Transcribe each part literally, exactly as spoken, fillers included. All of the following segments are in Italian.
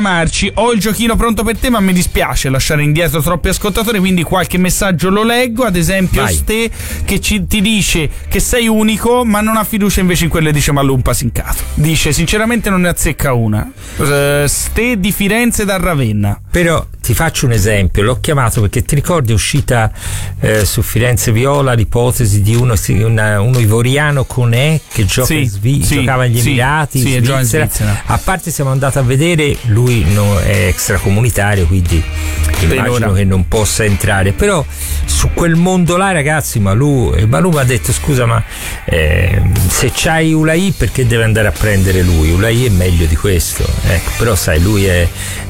chiamarci. Ho il giochino pronto per te, ma mi dispiace lasciare indietro troppi ascoltatori, quindi qualche messaggio lo leggo. Ad esempio Vai. Ste che ci, ti dice che sei unico, ma non ha fiducia invece in quelle di Malumpa Sincato. Dice sinceramente non ne azzecca una. uh, Ste di Firenze da Ravenna. Però ti faccio un esempio, l'ho chiamato perché ti ricordi è uscita eh, su Firenze Viola l'ipotesi di uno, una, uno ivoriano con E che gioca sì, in Svi- sì, giocava agli sì, Emirati, sì, in Svizzera. Svizzera. in Svizzera A parte siamo andati a vedere, lui no, è extracomunitario, quindi immagino ora. che non possa entrare, però su quel mondo là ragazzi Malù, Malù mi ha detto scusa ma eh, se c'hai Ulai perché deve andare a prendere lui? Ulai è meglio di questo, ecco, però sai lui è,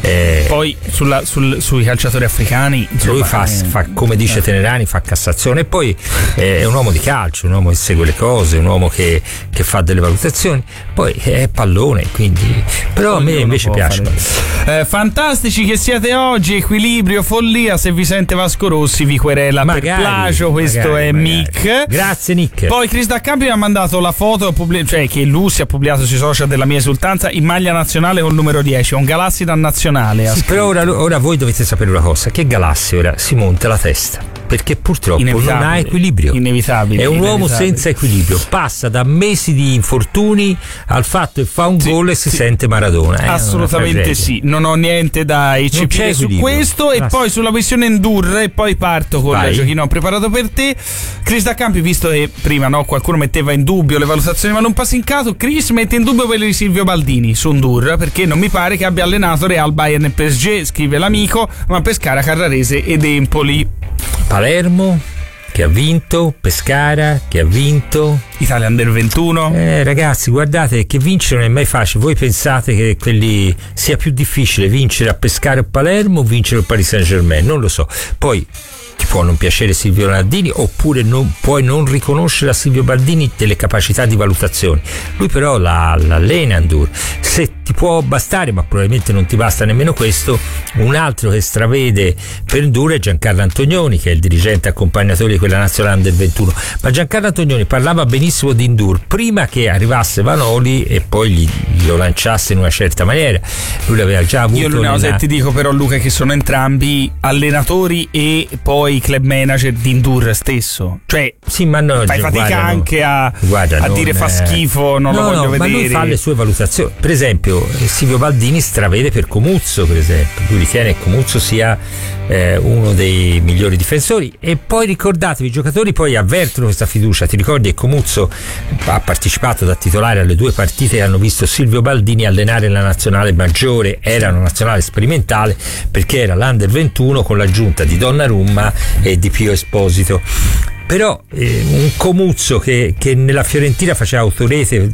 è poi sulla, sul, sui calciatori africani insomma, lui fa, eh, fa come dice Tenerani, fa Cassazione, e poi eh, è un uomo di calcio, un uomo che segue le cose, un uomo che, che fa delle valutazioni, poi è pallone, quindi però a me invece piace. Eh, fantastici che siete oggi, equilibrio, follia. Se vi sente Vasco Rossi vi querela Magari, per plagio. Questo magari, è magari. Mick. Grazie Nick. Poi Chris Daccampi mi ha mandato la foto, cioè che Lucy ha pubblicato sui social della mia esultanza in maglia nazionale col numero dieci, un Galassi da nazionale. Sì, però ora, ora voi dovete sapere una cosa, che Galassi ora si monta la testa perché purtroppo non ha equilibrio, inevitabile, è un inevitabile. uomo senza equilibrio, passa da mesi di infortuni al fatto che fa un sì, gol e si sì. sente Maradona. Eh, assolutamente sì, non ho niente da eccepire su questo. E poi sulla questione Endur, e poi parto con Vai. il giochino ho preparato per te. Chris Daccampi, visto che prima no, qualcuno metteva in dubbio le valutazioni ma non Pasincato, Chris mette in dubbio quelle di Silvio Baldini su Endur perché non mi pare che abbia allenato Real, Bayern e P S G, scrive l'amico, ma Pescara, Carrarese ed Empoli. Palermo che ha vinto, Pescara che ha vinto, Italia Under ventuno. Eh, ragazzi, guardate che vincere non è mai facile. Voi pensate che quelli sia più difficile vincere a Pescara o Palermo o vincere il Paris Saint-Germain? Non lo so. Poi ti può non piacere Silvio Baldini oppure non, puoi non riconoscere a Silvio Baldini delle capacità di valutazione. Lui però la, l'allena Endur. Se ti può bastare, ma probabilmente non ti basta nemmeno questo, un altro che stravede per Endur è Giancarlo Antonioni, che è il dirigente accompagnatore di quella nazionale del ventuno. Ma Giancarlo Antonioni parlava benissimo di Endur prima che arrivasse Vanoli e poi gli, lo lanciasse in una certa maniera. Lui l'aveva già avuto. Io l'unica cosa nella... che ti dico però, Luca, che sono entrambi allenatori e poi club manager di Endur stesso, cioè sì, ma no, fai fatica guarda, anche a, guarda, a non, dire fa schifo, non no, lo voglio no, vedere. Ma lui fa le sue valutazioni. Per esempio Silvio Baldini stravede per Comuzzo, per esempio, lui ritiene che Comuzzo sia eh, uno dei migliori difensori. E poi ricordatevi, i giocatori poi avvertono questa fiducia. Ti ricordi che Comuzzo ha partecipato da titolare alle due partite che hanno visto Silvio Baldini allenare la nazionale maggiore, era una nazionale sperimentale perché era l'Under ventuno con l'aggiunta di Donnarumma e di Pio Esposito. Però eh, un Comuzzo che, che nella Fiorentina faceva autorete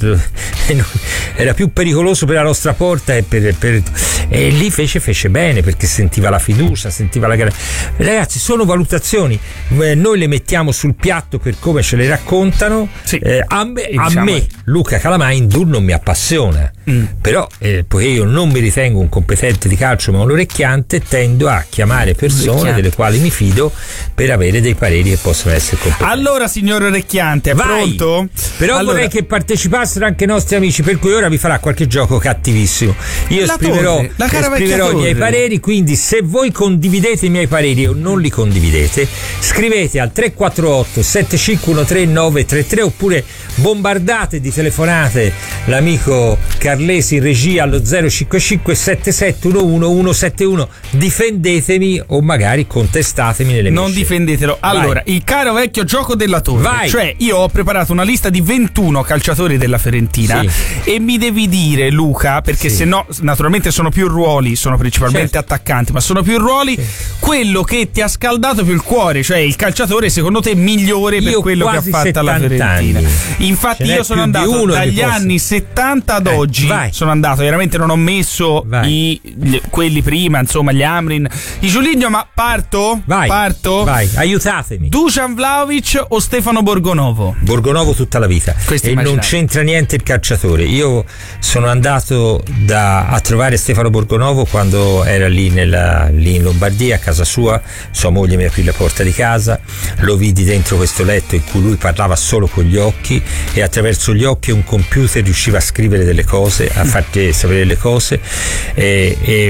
era più pericoloso per la nostra porta e, per, per, e lì fece fece bene perché sentiva la fiducia, sentiva la gara. Ragazzi, sono valutazioni, eh, noi le mettiamo sul piatto per come ce le raccontano. Sì. eh, a me, a diciamo... me Luca Calamai Endur non mi appassiona, mm. però eh, poiché io non mi ritengo un competente di calcio ma un orecchiante, tendo a chiamare persone delle quali mi fido per avere dei pareri che possono essere competenti. Allora, signor Orecchiante, è Vai. pronto? Però allora... vorrei che partecipassero anche i nostri amici, per cui ora vi farà qualche gioco cattivissimo. Io la esprimerò, torre, la cara esprimerò i miei pareri, quindi se voi condividete i miei pareri o non li condividete, scrivete al tre quattro otto sette cinque uno tre nove tre tre oppure bombardate di telefonate l'amico Carlesi in regia allo zero cinque cinque sette sette uno uno uno sette uno. Difendetemi o magari contestatemi nelle mie non scelte. Difendetelo. Allora, Vai. il caro vecchio gioco della torre. Vai. Cioè, io ho preparato una lista di ventuno calciatori della Fiorentina, sì. e mi devi dire, Luca, perché sì. se no naturalmente sono più ruoli, sono principalmente certo. attaccanti, ma sono più ruoli, sì. quello che ti ha scaldato più il cuore, cioè il calciatore secondo te migliore io per quello che ha fatto la Fiorentina. Anni. Infatti io sono andato dagli anni settanta ad eh, oggi, vai. sono andato, veramente non ho messo i, gli, quelli prima, insomma gli Amrin, i Giuligno, ma parto? Vai. Parto? Vai, aiutatemi. Dusan Vlahovic o Stefano Borgonovo? Borgonovo tutta la vita. Questo e immaginare. Non c'entra niente il calciatore. Io sono andato da, a trovare Stefano Borgonovo quando era lì, nella, lì in Lombardia, a casa sua. Sua moglie mi aprì la porta di casa, lo vidi dentro questo letto in cui lui parlava solo con gli occhi e attraverso gli occhi un computer riusciva a scrivere delle cose, a farti sapere le cose e, e